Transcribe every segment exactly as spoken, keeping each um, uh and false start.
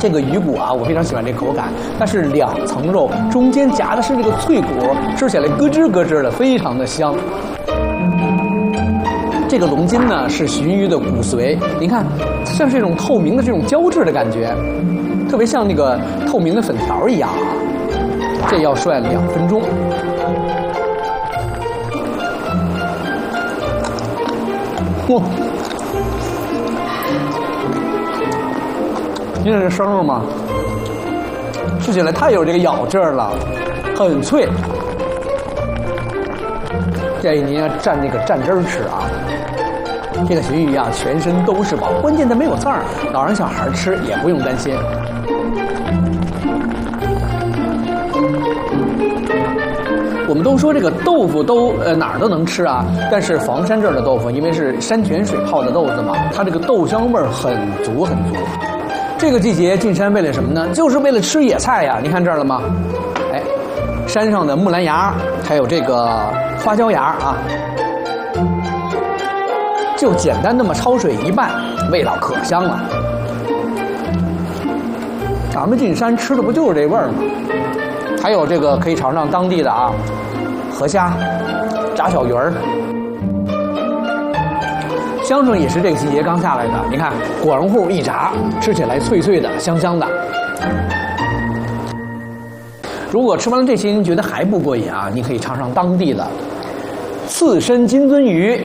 这个鱼骨啊，我非常喜欢这口感，它是两层肉，中间夹的是这个脆骨，吃起来咯吱咯吱的，非常的香。这个龙筋呢是鲟鱼的骨髓，您看，像是这种透明的这种胶质的感觉，特别像那个透明的粉条一样啊。这要涮两分钟。哇！听着这声儿吗？吃起来太有这个咬劲儿了，很脆。建议您要蘸那个蘸汁儿吃啊。这个鲟鱼啊，全身都是宝，关键它没有刺儿，老人小孩吃也不用担心。我们都说这个豆腐都呃哪儿都能吃啊，但是房山这儿的豆腐，因为是山泉水泡的豆子嘛，它这个豆香味儿很足很足。这个季节进山为了什么呢？就是为了吃野菜呀！你看这儿了吗？哎，山上的木兰芽，还有这个花椒芽啊，就简单那么焯水一拌，味道可香了。咱们进山吃的不就是这味儿吗？还有这个可以尝尝当地的啊，河虾、炸小鱼儿。香椿也是这个季节刚下来的，你看果仁户一炸，吃起来脆脆的、香香的。如果吃完了这些您觉得还不过瘾啊，你可以尝尝当地的刺身金樽鱼。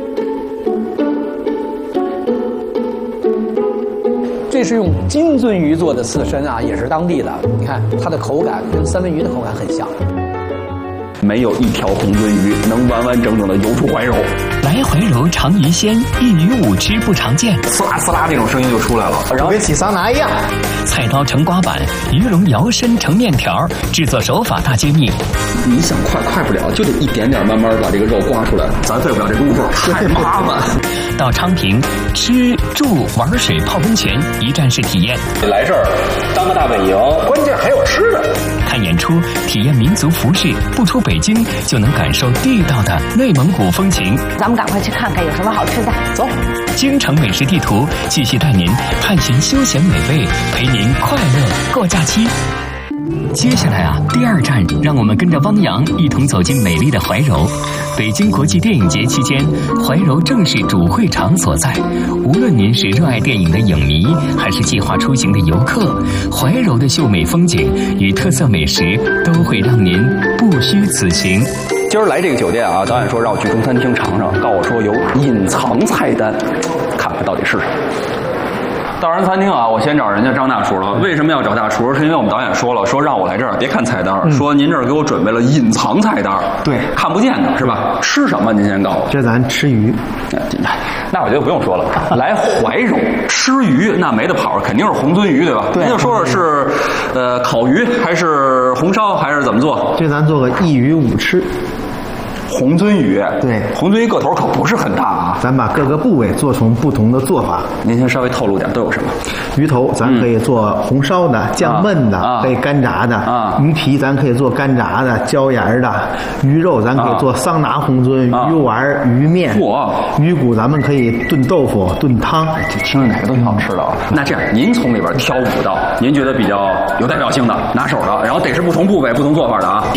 这是用金樽鱼做的刺身啊，也是当地的。你看它的口感跟三文鱼的口感很像。 没有一条红鳟鱼能完完整整的游出怀柔。 来怀柔尝鱼鲜，一鱼五吃不常见。 呲啦呲啦这种声音就出来了， 然后跟洗桑拿一样。 菜刀成刮板，鱼龙摇身成面条，制作手法大揭秘。 你想快快不了，就得一点点慢慢把这个肉刮出来，咱费不了这功夫，太麻烦。 到昌平吃住玩水泡温泉一站式体验。 来这儿当个大本营，关键还有吃的。 看演出，体验民族服饰，不出北京就能感受地道的内蒙古风情。 咱们赶快去看看有什么好吃的，走。 京城美食地图继续带您探寻休闲美味，陪您快乐过假期。接下来啊，第二站，让我们跟着汪洋一同走进美丽的怀柔。北京国际电影节期间，怀柔正是主会场所在。无论您是热爱电影的影迷，还是计划出行的游客，怀柔的秀美风景与特色美食都会让您不虚此行。 今儿来这个酒店啊，导演说让我去中餐厅尝尝，告我说有隐藏菜单，看看到底是什么。到人餐厅啊，我先找人家张大厨了。为什么要找大厨？是因为我们导演说了，说让我来这儿别看菜单，嗯、说您这儿给我准备了隐藏菜单， 对， 看不见的是吧？吃什么您先告诉我。 这咱吃鱼， 那我觉得不用说了。来怀柔吃鱼，那没得跑，肯定是红鳟鱼对吧？ 对， 您就说说是，呃，烤鱼还是红烧还是怎么做？ 这咱做个一鱼五吃。 红鳟鱼， 对， 红鳟鱼个头可不是很大啊。 咱把各个部位做成不同的做法。 您先稍微透露点都有什么？ 鱼头咱可以做红烧的、酱焖的， 啊、 可以干炸的。 啊， 鱼皮咱可以做干炸的、椒盐的。鱼肉咱可以做桑拿红鳟、啊、鱼丸、鱼面。 嚯！ 鱼骨咱们可以炖豆腐、炖汤。 这听着哪个都挺好吃的啊。那这样，您从里边挑五道，您觉得比较有代表性的、拿手的，然后得是不同部位、不同做法的啊。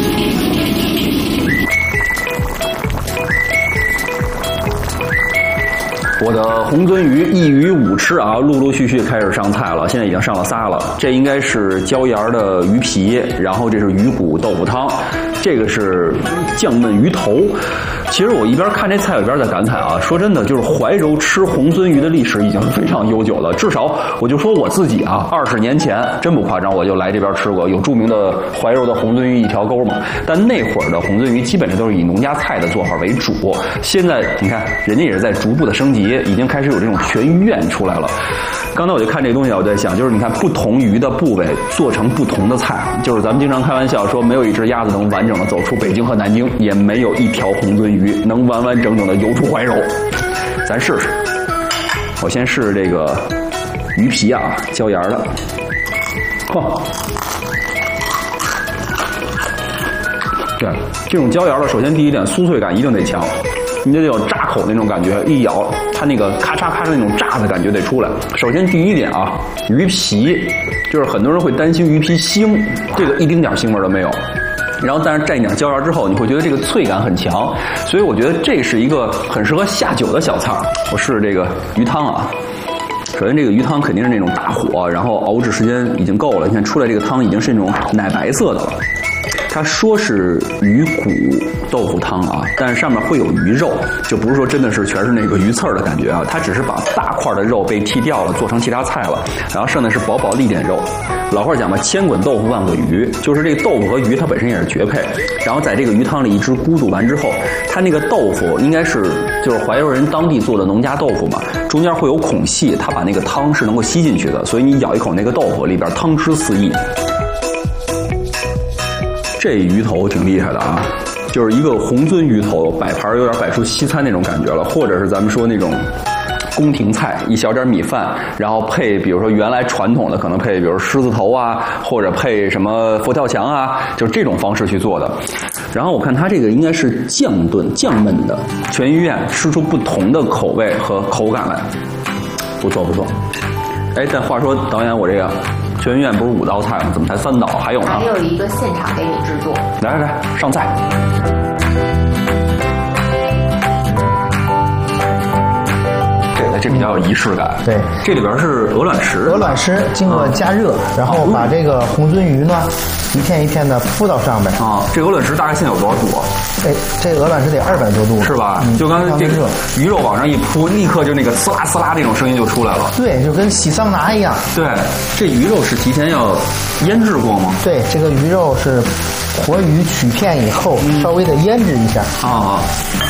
我的红鳟鱼一鱼五吃啊，陆陆续续开始上菜了，现在已经上了仨了。这应该是椒盐的鱼皮，然后这是鱼骨豆腐汤，这个是酱焖鱼头。其实我一边看这菜，我一边在感慨啊，说真的，就是怀柔吃红鳟鱼的历史已经是非常悠久了。至少我就说我自己啊，二十年前真不夸张，我就来这边吃过，有著名的怀柔的红鳟鱼一条沟嘛。但那会儿的红鳟鱼基本上都是以农家菜的做法为主。现在你看，人家也是在逐步的升级，已经开始有这种全鱼宴出来了。刚才我就看这个东西，我在想，就是你看不同鱼的部位做成不同的菜，就是咱们经常开玩笑说，没有一只鸭子能完整的走出北京和南京，也没有一条红鳟鱼能完完整整的游出怀柔。咱试试，我先试试这个鱼皮啊，椒盐的。嚯，对，这种椒盐的，首先第一点酥脆感一定得强，你得有扎口那种感觉，一咬它那个咔嚓咔嚓那种炸的感觉得出来。首先第一点啊，鱼皮，就是很多人会担心鱼皮腥，这个一丁点腥味都没有。然后但是蘸一点椒盐之后，你会觉得这个脆感很强，所以我觉得这是一个很适合下酒的小菜。我试试这个鱼汤啊。首先，这个鱼汤肯定是那种大火，然后熬制时间已经够了。你看出来这个汤已经是那种奶白色的了。他说是鱼骨豆腐汤啊，但是上面会有鱼肉，就不是说真的是全是那个鱼刺儿的感觉啊。它只是把大块的肉被剔掉了，做成其他菜了，然后剩的是薄薄的一点肉。老话讲嘛，千滚豆腐万滚鱼，就是这个豆腐和鱼它本身也是绝配。然后在这个鱼汤里一直咕嘟完之后，它那个豆腐应该是就是怀柔人当地做的农家豆腐嘛，中间会有孔隙，它把那个汤是能够吸进去的，所以你咬一口那个豆腐里边汤汁四溢。这鱼头挺厉害的啊，就是一个红鳟鱼头，摆盘有点摆出西餐那种感觉了，或者是咱们说那种宫廷菜，一小点米饭，然后配比如说原来传统的可能配比如狮子头啊，或者配什么佛跳墙啊，就是这种方式去做的。然后我看它这个应该是酱炖酱焖的，全鱼宴吃出不同的口味和口感来，不错不错。哎，但话说导演，我这个全鱼宴不是五道菜吗？怎么才三道？还有呢？ 还有一个现场给你制作。 来来来，上菜。这这比较有仪式感。 对， 这里边是鹅卵石。 鹅卵石经过加热，嗯、然后把这个红鳟鱼呢一片一片的铺到上面。 啊，这鹅卵石大概现在有多少度？ 哎，这鹅卵石得二百多度， 是吧？ 嗯、 就刚才这个鱼肉往上一铺，立刻就那个呲啦呲啦这种声音就出来了。 对，就跟洗桑拿一样。 对，这鱼肉是提前要腌制过吗？ 对，这个鱼肉是活鱼取片以后，嗯、稍微的腌制一下。啊。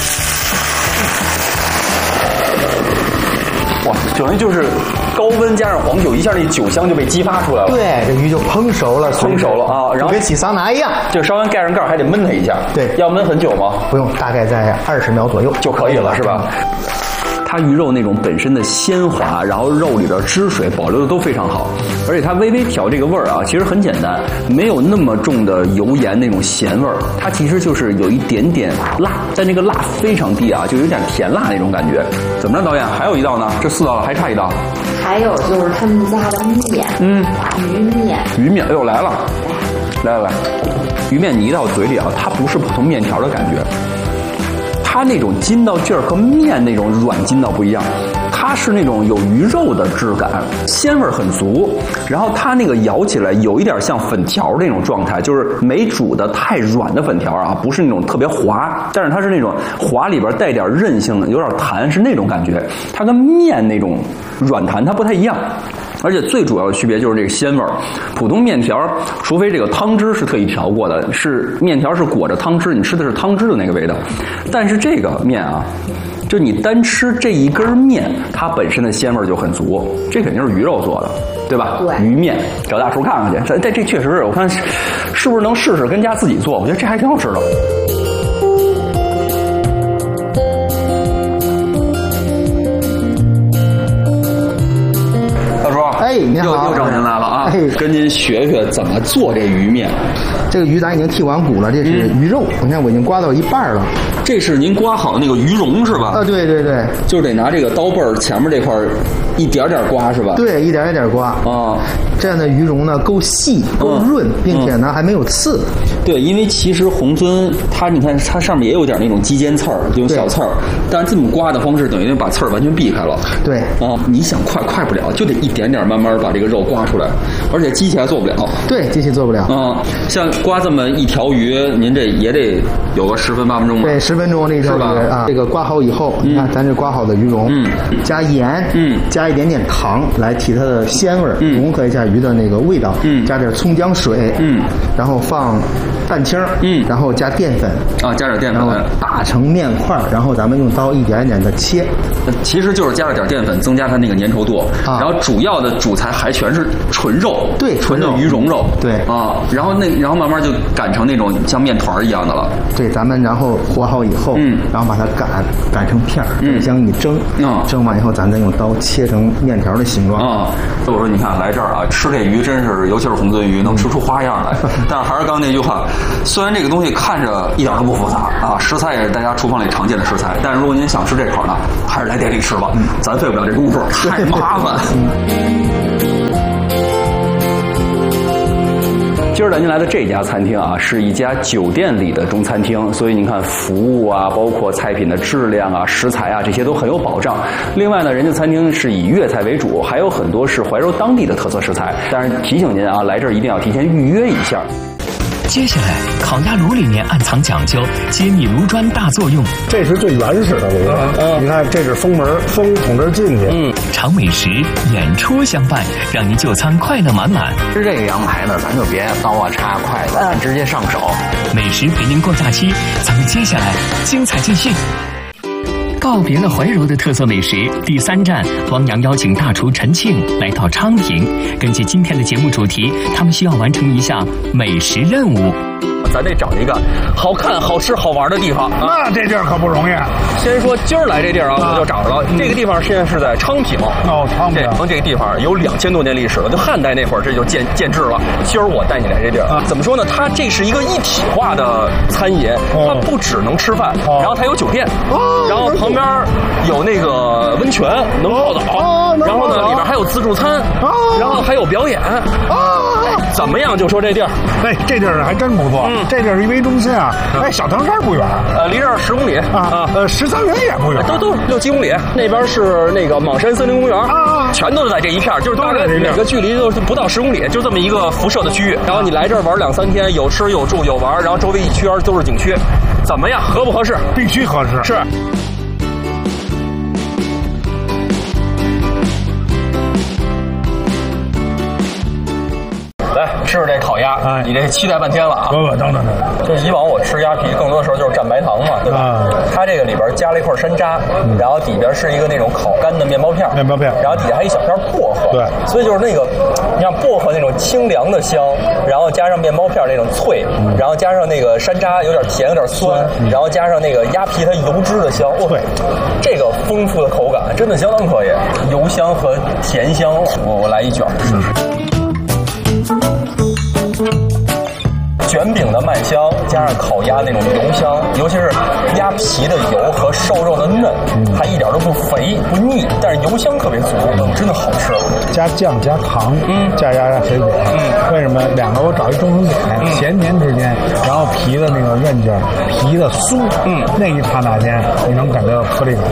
哇，等于就是高温加上黄酒，一下那酒香就被激发出来了。 对，这鱼就烹熟了， 烹熟了啊，然后跟洗桑拿一样， 就稍微盖上盖还得焖它一下。 对， 要焖很久吗？ 不用，大概在二十秒左右就可以了，是吧？它鱼肉那种本身的鲜滑，然后肉里边汁水保留的都非常好，而且它微微调这个味儿啊，其实很简单，没有那么重的油盐那种咸味儿，它其实就是有一点点辣，但这个辣非常低啊，就有点甜辣那种感觉。怎么着，导演？还有一道呢？这四道了，还差一道。 还有就是他们家的面，嗯，鱼面。 鱼面，哎呦来了，来来来，鱼面你一到嘴里啊，它不是普通面条的感觉。它那种筋道劲儿和面那种软筋道不一样，它是那种有鱼肉的质感，鲜味很足。然后它那个咬起来有一点像粉条那种状态，就是没煮的太软的粉条啊，不是那种特别滑，但是它是那种滑里边带点韧性，有点弹，是那种感觉。它跟面那种软弹它不太一样。而且最主要的区别就是这个鲜味儿，普通面条，除非这个汤汁是特意调过的，是面条是裹着汤汁，你吃的是汤汁的那个味道。但是这个面啊，就你单吃这一根面，它本身的鲜味就很足，这肯定是鱼肉做的，对吧？ 对， 鱼面找大厨看看去，这这这确实是，我看是不是能试试跟家自己做，我觉得这还挺好吃的。 哎，您好， 又又找您来了啊！哎，跟您学学怎么做这鱼面。 这个鱼咱已经剔完骨了，这是鱼肉。你、嗯、看我已经刮到一半了。 这是您刮好的那个鱼蓉是吧？ 啊，对对对， 就是得拿这个刀背儿前面这块一点点刮是吧？ 对，一点一点刮。 啊， 这样的鱼蓉呢够细、够润，嗯、并且呢、嗯、还没有刺。 对，因为其实红鳟它你看它上面也有点那种肌尖刺儿，这种小刺儿，但这么刮的方式等于把刺儿完全避开了。 对啊，你想快快不了，就得一点点慢慢把这个肉刮出来，而且机器还做不了。 对，机器做不了。 啊，像刮这么一条鱼，您这也得有个十分八分钟吧？ 对，十分钟这条鱼啊，这个刮好以后，嗯、你看咱这刮好的鱼蓉，嗯，加盐，嗯，加一点点糖来提它的鲜味，嗯，融合一下鱼的那个味道，嗯，加点葱姜水，嗯，然后放蛋清，嗯，然后加淀粉， 啊，加点淀粉， 打成面块，然后咱们用刀一点一点的切， 其实就是加了点淀粉，增加它那个粘稠度，啊、然后主要的主材还全是纯肉。 肉， 对， 纯的鱼蓉肉， 对啊，然后那然后慢慢就擀成那种像面团一样的了。 对，咱们然后和好以后，嗯，然后把它擀擀成片儿，嗯，香一蒸，嗯，蒸完以后咱再用刀切成面条的形状。 啊，所以我说你看来这儿啊，吃这鱼真是，尤其是红鳟鱼，能吃出花样来。但是还是刚刚那句话，虽然这个东西看着一点都不复杂啊，食材也是大家厨房里常见的食材，但是如果您想吃这口呢，还是来店里吃吧，咱费不了这功夫，太麻烦。今儿咱您来的这家餐厅啊，是一家酒店里的中餐厅，所以您看服务啊，包括菜品的质量啊、食材啊，这些都很有保障。另外呢，人家餐厅是以粤菜为主，还有很多是怀柔当地的特色食材。但是提醒您啊，来这儿一定要提前预约一下。 接下来，烤鸭炉里面暗藏讲究，揭秘炉砖大作用。 这是最原始的炉子，嗯，你看这是风门，风从这儿进去。 嗯，尝美食，演出相伴，让您就餐快乐满满。 吃这个羊排呢，咱就别刀啊叉筷子，咱直接上手。 美食陪您过假期，咱们接下来精彩继续。告别了怀柔的特色美食，第三站，汪洋邀请大厨陈庆来到昌平。根据今天的节目主题，他们需要完成一项美食任务。 咱得找一个好看、好吃、好玩的地方。 那这地儿可不容易。 先说今儿来这地儿啊，我们就找着了。这个地方现在是在昌平。 哦，昌平。 这个地方有两千多年历史了，就汉代那会儿这就建建制了。今儿我带你来这地儿，怎么说呢？它这是一个一体化的餐饮，它不只能吃饭，然后它有酒店，然后旁边有那个温泉能泡澡，然后呢里边还有自助餐，然后还有表演。怎么样？就说这地儿， 哎，这地儿还真不错。嗯，这地儿离为中心啊，哎，小唐山不远， 呃，离这儿十公里啊，呃，十三陵也不远， 都都六七公里。那边是那个莽山森林公园啊，全都是在这一片，就是大概每个距离就是不到十公里，就这么一个辐射的区域。然后你来这儿玩两三天，有吃有住有玩，然后周围一圈都是景区，怎么样？合不合适？ 必须合适。 是。来吃吃这烤鸭，哎，你这期待半天了啊！ 不不，等等等， 就以往我吃鸭皮，更多的时候就是蘸白糖嘛，对吧？啊、它这个里边加了一块山楂，嗯、然后底边是一个那种烤干的面包片， 面包片， 然后底下还一小片薄荷， 对， 所以就是那个，你像薄荷那种清凉的香，然后加上面包片那种脆，嗯、然后加上那个山楂有点甜有点酸，嗯、然后加上那个鸭皮它油脂的香，对，这个丰富的口感真的相当可以，油香和甜香，我我来一卷试试。卷饼的麦香加上烤鸭那种油香，尤其是鸭皮的油和瘦肉的嫩，它一点都不肥不腻，但是油香特别足，真的好吃。 加酱加糖，嗯，加鸭鸭水饼，嗯，为什么？两个我找一中间点，嗯、咸甜之间，然后皮的那个韧劲儿，皮的酥，嗯，那一刹那间你能感觉到颗粒感。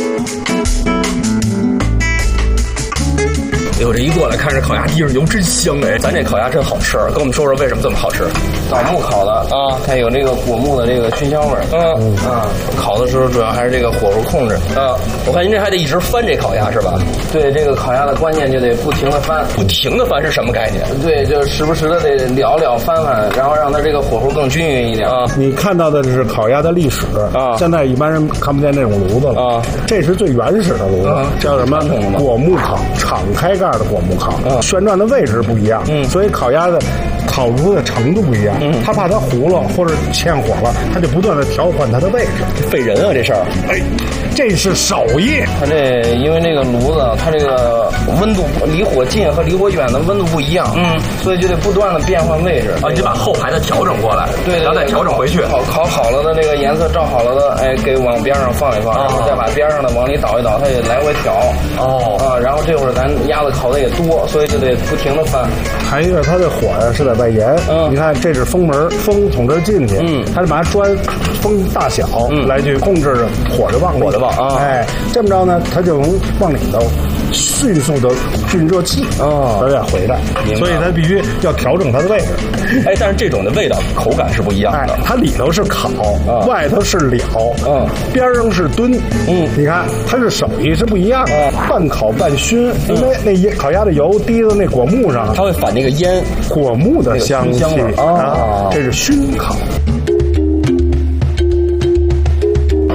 哎呦，这一过来看这烤鸭，地上油真香哎！咱这烤鸭真好吃，跟我们说说为什么这么好吃？ 枣木烤的啊，它有这个果木的这个熏香味儿。嗯嗯，烤的时候主要还是这个火候控制。 啊，我看您这还得一直翻这烤鸭是吧？ 对，这个烤鸭的关键就得不停的翻。 不停的翻是什么概念？ 对，就时不时的得燎燎翻翻，然后让它这个火候更均匀一点啊。 你看到的是烤鸭的历史啊，现在一般人看不见这种炉子了啊。这是最原始的炉子，叫什么？果木烤，敞开盖的果木烤，嗯、旋转的位置不一样，嗯，所以烤鸭的烤出的程度不一样，嗯，他怕它糊了或者欠火了，他就不断的调换它的位置， 费人啊这事儿， 哎，这是手艺。 它这因为这个炉子，它这个温度离火近和离火远的温度不一样，嗯，所以就得不断的变换位置， 啊，你就把后排的调整过来， 对，对， 然后再调整回去。 烤烤好了的那个颜色照好了的，哎，给往边上放一放，然后再把边上的往里倒一倒，它也来回调。哦，啊，然后这会儿咱鸭子烤的也多，所以就得不停的翻。 还有一个，它的火呀是在外沿，嗯，你看这是风门，风从这儿进去，嗯，它是拿砖风大小，嗯，来去控制着火的旺， 火的旺啊， 哎，这么着呢，它就能往里头迅速的进热气，啊，有点回来，所以它必须要调整它的位置。 哎，但是这种的味道口感是不一样的， 哎、它里头是烤，啊、外头是燎，嗯，边上是炖，嗯，你看它是手艺是不一样的，啊、半烤半熏，因为那烤鸭的油滴到那果木上， 它会反那个烟， 果木的香气， 那个、香味啊， 这是熏烤。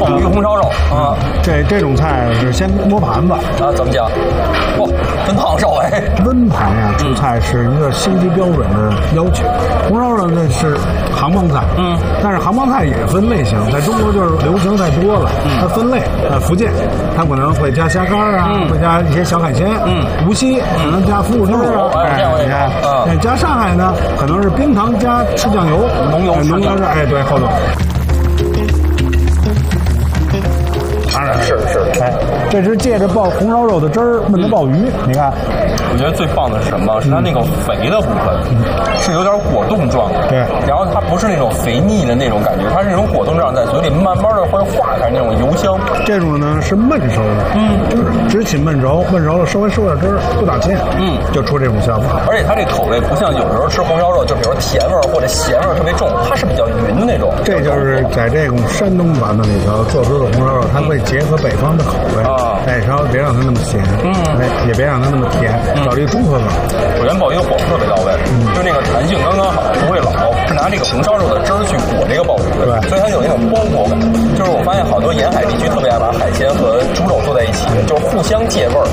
鲍鱼红烧肉啊， 这这种菜是先摸盘子啊，怎么讲？哇，真烫手哎！ 温盘呀，出菜是一个星级标准的要求。红烧肉那是杭帮菜，嗯，但是杭帮菜也分类型，在中国就是流行太多了，它分类。呃，福建它可能会加虾干啊，会加一些小海鲜，嗯，无锡可能加腐乳汁啊，哎，你看，哎，加上海呢，可能是冰糖加赤酱油， 浓油浓油是，哎，对，后头。 是是， 哎，这是借着爆红烧肉的汁儿焖的鲍鱼，你看。 我觉得最棒的是什么？是它那个肥的部分，是有点果冻状的。 对， 然后它不是那种肥腻的那种感觉，它是那种果冻状，在嘴里慢慢的会化开那种油香。 这种呢是焖熟的，嗯，只起焖熟，焖熟了稍微收点汁儿，不打芡，嗯，就出这种效果。 而且它这口味不像有时候吃红烧肉，就比如甜味儿或者咸味儿特别重，它是比较匀的那种。 这就是在这种山东版的里头做出的红烧肉，它会结合北方的口味啊，哎，稍微别让它那么咸，嗯，哎，也别让它那么甜，找这个中和感。 首先鲍鱼火特别到位，就那个弹性刚刚好，不会老。是拿这个红烧肉的汁儿去裹这个鲍鱼， 对， 所以它有那种包裹感。就是我发现好多沿海地区特别爱把海鲜和猪肉做在一起，就是互相借味儿。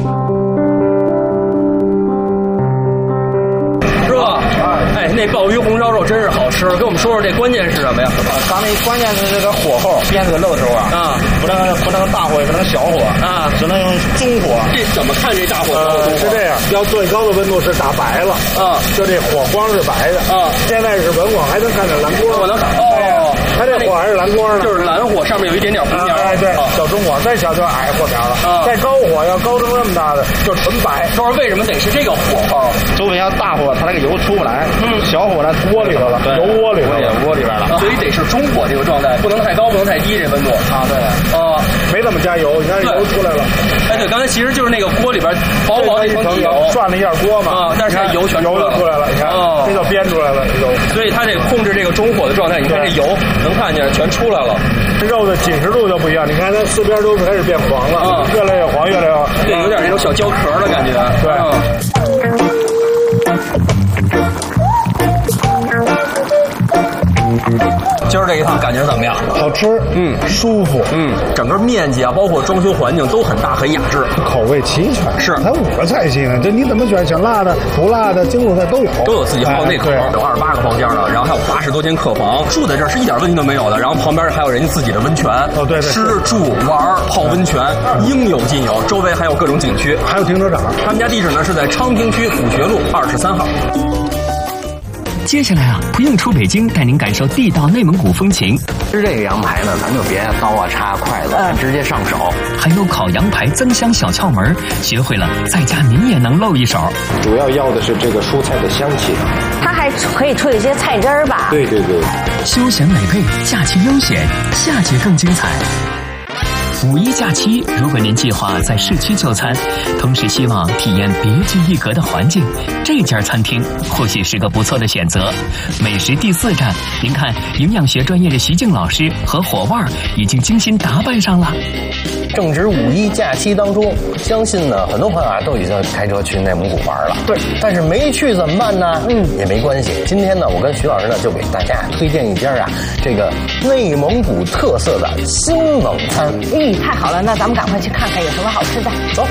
师傅，哎，那鲍鱼红烧肉真是好吃，跟我们说说这关键是什么呀？ 咱们关键是这个火候，煸这个肉的时候啊，啊，不能不能大火，也不能小火啊，只能用中火。 这怎么看这大火？ 呃，是这样，要最高的温度是打白了，啊，就这火光是白的，啊，现在是文火还能看见蓝光， 我能看哦， 它这火还是蓝光呢， 就是蓝火上面有一点点红苗， 哎，对，小中火，再小就是矮火苗了，啊，再高火要高成这么大的就纯白。 说为什么得是这个火候？ 除非要大火，它那个油出不来，嗯，小火呢窝里头了，油窝里头了， 窝里边了，所以得是中火这个状态，不能太高，不能太低，这温度啊，对， 啊，没怎么加油，你看油出来了， 哎，对，刚才其实就是那个锅里边薄薄的一层底油， 转了一下锅嘛， 啊，但是油全油就出来了，你看，哦，这就煸出来了油， 所以它得控制这个中火的状态，你看这油能看见全出来了， 这肉的紧实度就不一样，你看它四边都开始变黄了，啊，越来越黄，越来越黄， 对，有点那种小焦壳的感觉， 对。 今儿这一趟感觉怎么样？ 好吃，嗯，舒服， 嗯，整个面积啊，包括装修环境都很大，很雅致， 口味齐全。 是， 才五个菜系呢，这你怎么选？想辣的、不辣的、京鲁菜都有， 都有自己好内口，有二十八个包间的，然后还有八十多间客房，住在这儿是一点问题都没有的。然后旁边还有人家自己的温泉， 哦，对对， 吃住玩泡温泉应有尽有，周围还有各种景区， 还有停车场。 他们家地址呢是在昌平区府学路二十三号。 接下来啊，不用出北京，带您感受地道内蒙古风情。 吃这个羊排呢，咱就别刀啊叉筷子，嗯、直接上手。 还有烤羊排增香小窍门，学会了在家您也能露一手。 主要要的是这个蔬菜的香气， 它还可以出一些菜汁儿吧？ 对对对， 休闲美味，假期悠闲，下节更精彩。五一假期，如果您计划在市区就餐，同时希望体验别具一格的环境，这家餐厅或许是个不错的选择。美食第四站，您看营养学专业的徐静老师和伙伴已经精心打扮上了。 正值五一假期当中，相信呢很多朋友啊都已经开车去内蒙古玩了。对，但是没去怎么办呢？嗯，也没关系。今天呢，我跟徐老师呢就给大家推荐一家啊这个内蒙古特色的新蒙餐。 嗯，太好了，那咱们赶快去看看有什么好吃的。走。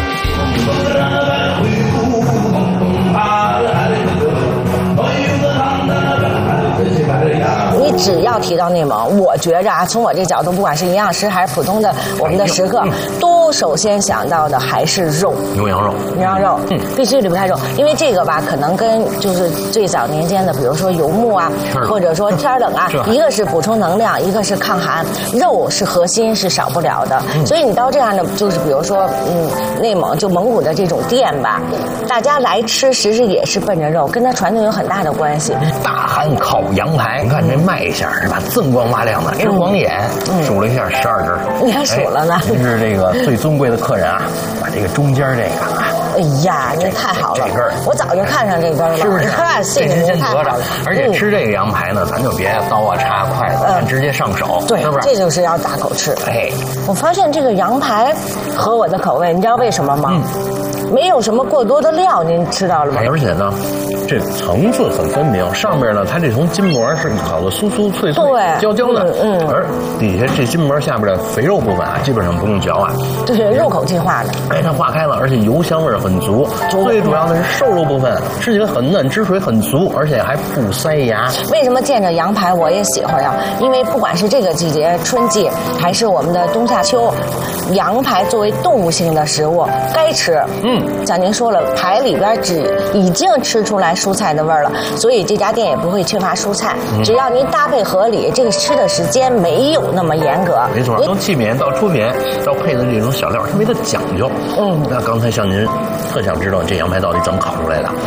你只要提到内蒙，我觉着啊，从我这角度，不管是营养师还是普通的我们的食客，都首先想到的还是肉， 牛羊肉， 牛羊肉，嗯，必须离不开肉，因为这个吧，可能跟就是最早年间的，比如说游牧啊，或者说天冷啊，一个是补充能量，一个是抗寒，肉是核心，是少不了的。嗯、所以你到这样的，就是比如说，嗯，内蒙就蒙古的这种店吧，大家来吃，其实也是奔着肉，跟它传统有很大的关系。 大汉烤羊排，你看这卖相是吧？锃光瓦亮的，直晃眼。嗯、数了一下，十二只。 你还数了呢？ 您、哎、是这个最尊贵的客人啊，把这个中间这个啊。 哎呀，您太好了！ 这根儿， 我早就看上这根了， 是不是？ 谢谢您，太好了。 而且吃这个羊排呢，咱就别刀啊叉筷子，咱直接上手， 对， 是不是？ 这就是要大口吃。 哎， 我发现这个羊排合我的口味，你知道为什么吗？嗯没有什么过多的料，您知道了吗？ 而且呢，这层次很分明，上面呢，它这层筋膜是烤的酥酥脆脆、焦焦的，嗯，而底下这筋膜下边的肥肉部分啊，基本上不用嚼啊， 这是入口即化的， 哎，它化开了，而且油香味很足。最主要的是瘦肉部分吃起来很嫩，汁水很足，而且还不塞牙。 为什么见着羊排我也喜欢呀？因为不管是这个季节春季，还是我们的冬夏秋，羊排作为动物性的食物该吃。嗯，像您说了，排里边只已经吃出来蔬菜的味儿了，所以这家店也不会缺乏蔬菜。嗯、只要您搭配合理，这个吃的时间没有那么严格。 没错，从器皿到出品到配的这种小料，特别的讲究。嗯，那刚才像您特想知道这羊排到底怎么烤出来的？